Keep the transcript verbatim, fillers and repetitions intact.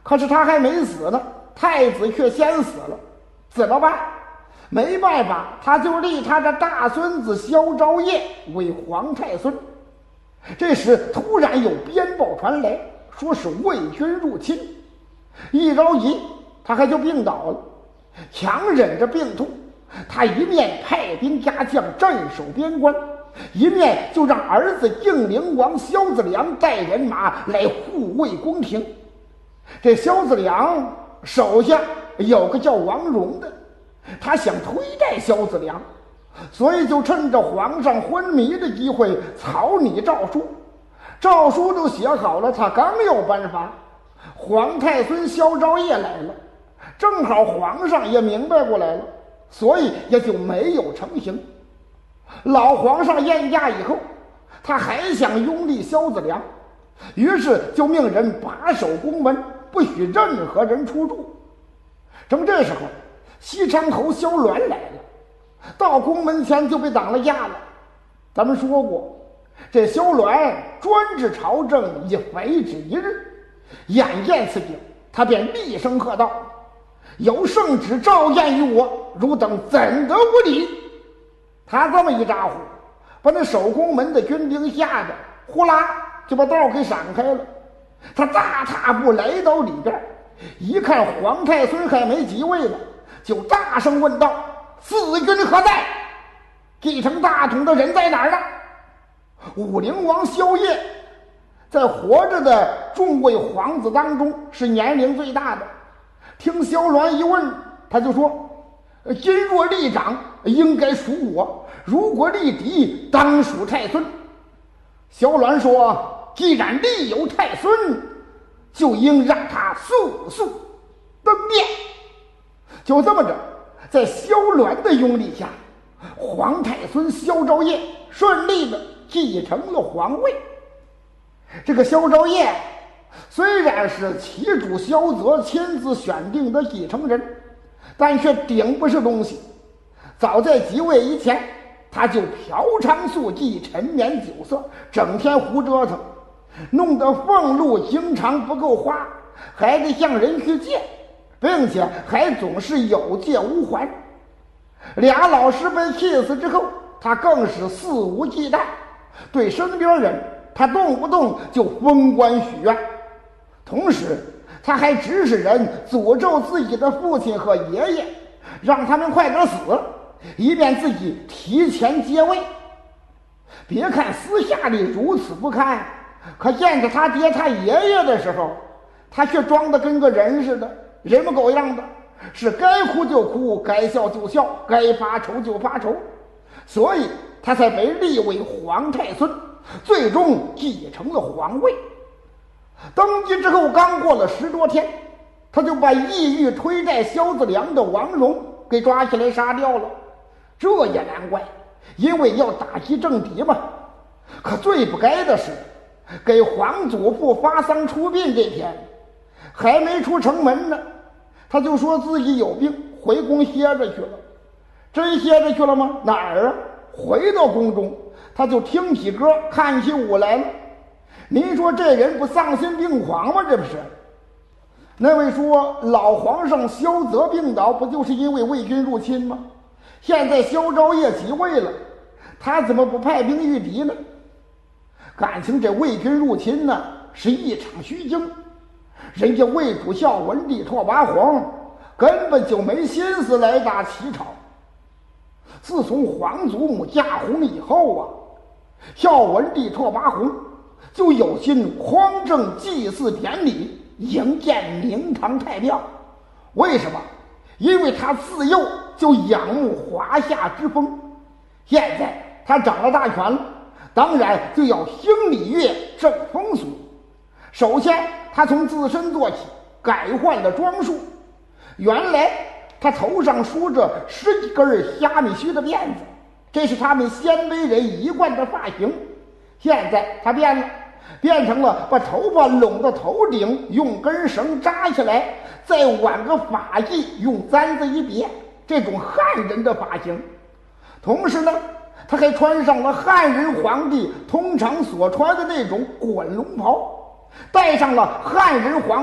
可是他还没死呢，太子却先死了，怎么办？没办法，他就立他的大孙子萧昭业为皇太孙。这时突然有鞭报传来，说是魏军入侵。一着急，他还就病倒了，强忍着病痛，他一面派兵加将镇守边关，一面就让儿子应灵王萧子良带人马来护卫宫廷。这萧子良手下有个叫王戎的，他想推戴萧子良，所以就趁着皇上昏迷的机会草拟诏书。诏书都写好了，他刚要颁发，皇太孙萧昭业来了，正好皇上也明白过来了，所以也就没有成行。老皇上宴驾以后，他还想拥立萧子良，于是就命人把守宫门，不许任何人出入。正这时候，西昌侯萧鸾来了，到宫门前就被挡了架了。咱们说过，这萧鸾专治朝政，以非止一日。眼见此景，他便厉声喝道：“有圣旨诏验于我，汝等怎得无礼？”他这么一咋呼，把那守宫门的军兵吓得呼啦就把道给闪开了。他大踏步来到里边，一看皇太孙还没即位呢，就大声问道：“四军何在？继承大统的人在哪儿呢？”武陵王萧业在活着的众位皇子当中是年龄最大的，听萧鸾一问，他就说：“今若立长，应该属我；如果立嫡，当属太孙。”萧鸾说：“既然立有太孙，就应让他速速登殿。”就这么着，在萧鸾的拥立下，皇太孙萧昭业顺利的继承了皇位。这个萧昭业虽然是齐主萧泽亲自选定的继承人，但却顶不是东西。早在即位以前，他就嫖娼宿妓，沉湎酒色，整天胡折腾，弄得俸禄经常不够花，还得向人去借，并且还总是有借无还。俩老师被气死之后，他更是肆无忌惮，对身边人他动不动就封官许愿，同时他还指使人诅咒自己的父亲和爷爷，让他们快点死，以便自己提前接位。别看私下里如此不堪，可见着他爹他爷爷的时候，他却装得跟个人似的，人模狗样的，是该哭就哭，该笑就笑，该发愁就发愁，所以他才被立为皇太孙，最终继承了皇位。登基之后刚过了十多天，他就把意欲推戴萧子良的王戎给抓起来杀掉了。这也难怪，因为要打击政敌嘛。可最不该的是，给皇祖父发丧出殡这天，还没出城门呢，他就说自己有病，回宫歇着去了。真歇着去了吗？哪儿啊？回到宫中，他就听起歌，看起舞来了。您说这人不丧心病狂吗？这不是？那位说老皇上萧泽病倒，不就是因为魏军入侵吗？现在萧昭业即位了，他怎么不派兵御敌呢？感情这魏军入侵呢，是一场虚惊。人家魏主孝文帝拓跋宏根本就没心思来打齐朝。自从皇祖母驾崩以后啊，孝文帝拓跋宏就有心匡正祭祀典礼，迎见明堂太庙。为什么？因为他自幼就仰慕华夏之风，现在他掌了大权了，当然就要兴礼乐，正风俗。首先他从自身做起，改换了装束。原来他头上梳着十几根虾米须的辫子，这是他们鲜卑人一贯的发型。现在他变了，变成了把头发拢到头顶，用根绳扎起来，再挽个发髻，用簪子一别，这种汉人的发型。同时呢，他还穿上了汉人皇帝通常所穿的那种滚龙袍，戴上了汉人皇